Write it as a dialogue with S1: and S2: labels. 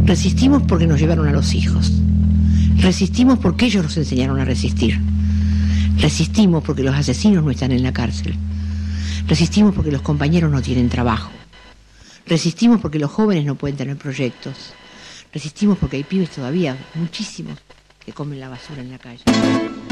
S1: Resistimos porque nos llevaron a los hijos. Resistimos porque ellos nos enseñaron a resistir. Resistimos porque los asesinos no están en la cárcel. Resistimos porque los compañeros no tienen trabajo. Resistimos porque los jóvenes no pueden tener proyectos. Resistimos porque hay pibes todavía, muchísimos, que comen la basura en la calle.